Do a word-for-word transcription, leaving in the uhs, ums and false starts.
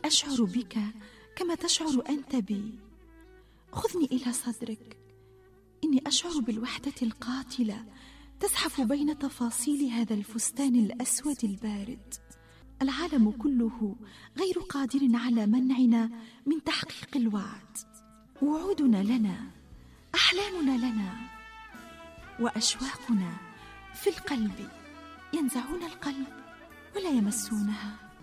أشعر بك كما تشعر أنت بي. خذني إلى صدرك، إني أشعر بالوحدة القاتلة تزحف بين تفاصيل هذا الفستان الأسود البارد. العالم كله غير قادر على منعنا من تحقيق الوعد. وعودنا لنا، أحلامنا لنا، وأشواقنا في القلب، ينزعون القلب ولا يمسونها.